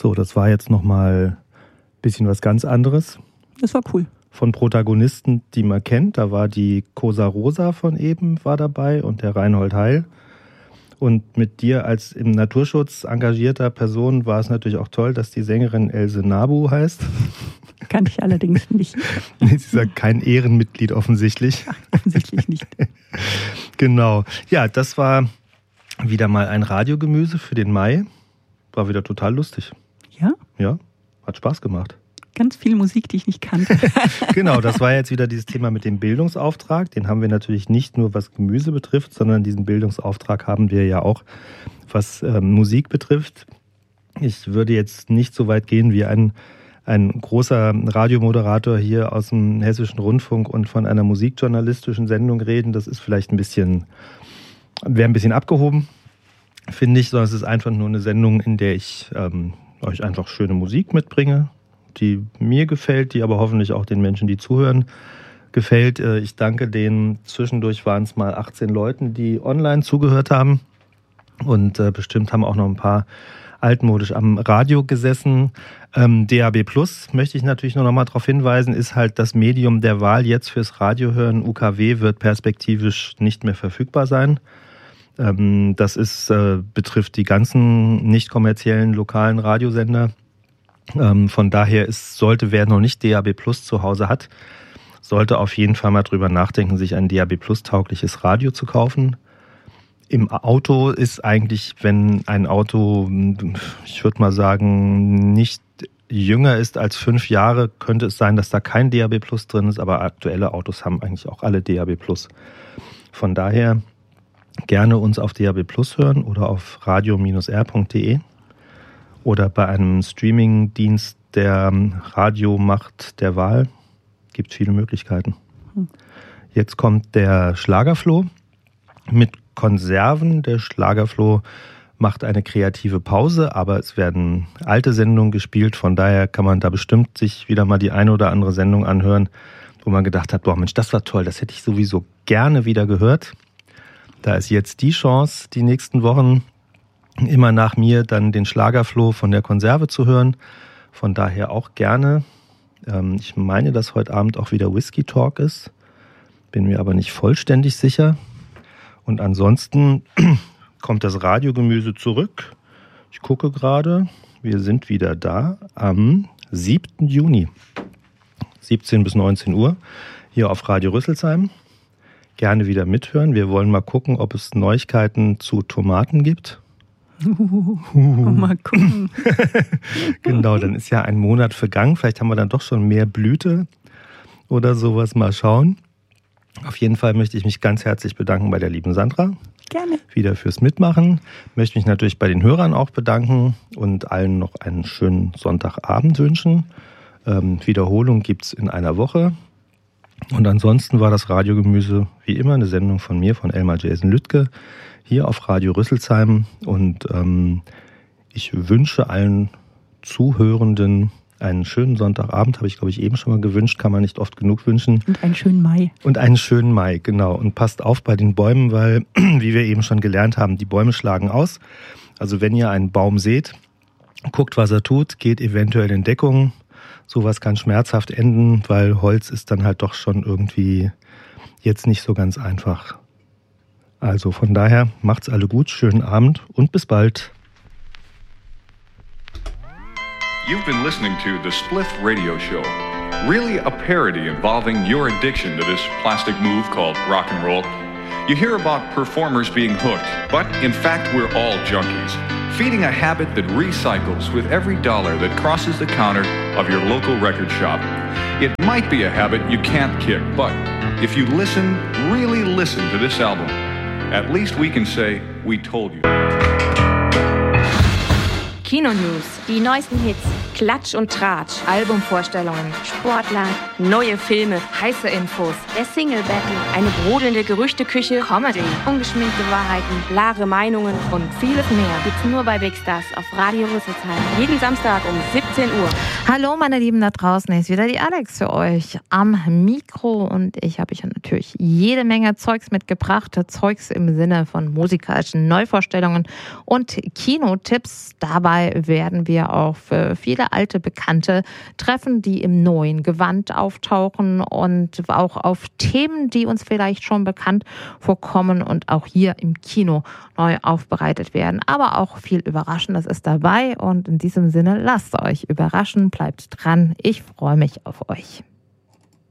So, das war jetzt nochmal ein bisschen was ganz anderes. Das war cool. Von Protagonisten, die man kennt. Da war die Cosa Rosa von eben war dabei und der Reinhold Heil. Und mit dir als im Naturschutz engagierter Person war es natürlich auch toll, dass die Sängerin Else Nabu heißt. Kann ich allerdings nicht. Sie ist ja kein Ehrenmitglied offensichtlich. Ach, offensichtlich nicht. Genau. Ja, das war wieder mal ein Radiogemüse für den Mai. War wieder total lustig. Ja? Ja, hat Spaß gemacht. Ganz viel Musik, die ich nicht kannte. Genau, das war jetzt wieder dieses Thema mit dem Bildungsauftrag. Den haben wir natürlich nicht nur, was Gemüse betrifft, sondern diesen Bildungsauftrag haben wir ja auch, was Musik betrifft. Ich würde jetzt nicht so weit gehen wie ein großer Radiomoderator hier aus dem Hessischen Rundfunk und von einer musikjournalistischen Sendung reden. Das ist vielleicht wäre ein bisschen abgehoben, finde ich, sondern es ist einfach nur eine Sendung, in der ich euch einfach schöne Musik mitbringe, die mir gefällt, die aber hoffentlich auch den Menschen, die zuhören, gefällt. Ich danke denen. Zwischendurch waren es mal 18 Leuten, die online zugehört haben und bestimmt haben auch noch ein paar altmodisch am Radio gesessen. DAB Plus, möchte ich natürlich nur noch mal darauf hinweisen, ist halt das Medium der Wahl jetzt fürs Radiohören. UKW wird perspektivisch nicht mehr verfügbar sein. Das betrifft die ganzen nicht kommerziellen lokalen Radiosender. Von daher sollte, wer noch nicht DAB Plus zu Hause hat, sollte auf jeden Fall mal drüber nachdenken, sich ein DAB Plus taugliches Radio zu kaufen. Im Auto ist eigentlich, wenn ein Auto, ich würde mal sagen, nicht jünger ist als 5 Jahre, könnte es sein, dass da kein DAB Plus drin ist, aber aktuelle Autos haben eigentlich auch alle DAB Plus. Von daher gerne uns auf DAB Plus hören oder auf radio-r.de. Oder bei einem Streaming-Dienst, der Radiomacht der Wahl. Gibt viele Möglichkeiten. Jetzt kommt der Schlagerfloh mit Konserven. Der Schlagerfloh macht eine kreative Pause, aber es werden alte Sendungen gespielt. Von daher kann man da bestimmt sich wieder mal die eine oder andere Sendung anhören, wo man gedacht hat, boah Mensch, das war toll, das hätte ich sowieso gerne wieder gehört. Da ist jetzt die Chance, die nächsten Wochen immer nach mir dann den Schlagerfloh von der Konserve zu hören. Von daher auch gerne. Ich meine, dass heute Abend auch wieder Whisky Talk ist. Bin mir aber nicht vollständig sicher. Und ansonsten kommt das Radiogemüse zurück. Ich gucke gerade. Wir sind wieder da am 7. Juni. 17 bis 19 Uhr hier auf Radio Rüsselsheim. Gerne wieder mithören. Wir wollen mal gucken, ob es Neuigkeiten zu Tomaten gibt. Mal gucken. Genau, dann ist ja ein Monat vergangen. Vielleicht haben wir dann doch schon mehr Blüte oder sowas. Mal schauen. Auf jeden Fall möchte ich mich ganz herzlich bedanken bei der lieben Sandra. Gerne. Wieder fürs Mitmachen. Möchte mich natürlich bei den Hörern auch bedanken und allen noch einen schönen Sonntagabend wünschen. Wiederholung gibt es in einer Woche. Und ansonsten war das Radiogemüse wie immer eine Sendung von mir, von Elmar Jason Lüttke, hier auf Radio Rüsselsheim. Und ich wünsche allen Zuhörenden einen schönen Sonntagabend, habe ich, glaube ich, eben schon mal gewünscht, kann man nicht oft genug wünschen. Und einen schönen Mai. Und einen schönen Mai, genau. Und passt auf bei den Bäumen, weil, wie wir eben schon gelernt haben, die Bäume schlagen aus. Also wenn ihr einen Baum seht, guckt, was er tut, geht eventuell in Deckung. Sowas kann schmerzhaft enden, weil Holz ist dann halt doch schon irgendwie jetzt nicht so ganz einfach. Also von daher, macht's alle gut, schönen Abend und bis bald. You've been listening to The Spliff Radio Show. Really a parody involving your addiction to this plastic move called rock and roll. You hear about performers being hooked, but in fact we're all junkies, feeding a habit that recycles with every dollar that crosses the counter of your local record shop. It might be a habit you can't kick, but if you listen, really listen to this album, at least we can say we told you. Kino News, die neuesten Hits, Klatsch und Tratsch, Albumvorstellungen, Sportler, neue Filme, heiße Infos, der Single Battle, eine brodelnde Gerüchteküche, Comedy, ungeschminkte Wahrheiten, klare Meinungen und vieles mehr. Gibt's nur bei Big Stars auf Radio Rüsselsheim. Jeden Samstag um 17 Uhr. Hallo meine Lieben da draußen, hier ist wieder die Alex für euch am Mikro und ich habe euch natürlich jede Menge Zeugs mitgebracht. Zeugs im Sinne von musikalischen Neuvorstellungen und Kinotipps. Dabei werden wir auf viele alte Bekannte treffen, die im neuen Gewand auftauchen und auch auf Themen, die uns vielleicht schon bekannt vorkommen und auch hier im Kino neu aufbereitet werden. Aber auch viel Überraschendes ist dabei und in diesem Sinne lasst euch überraschen, bleibt dran. Ich freue mich auf euch.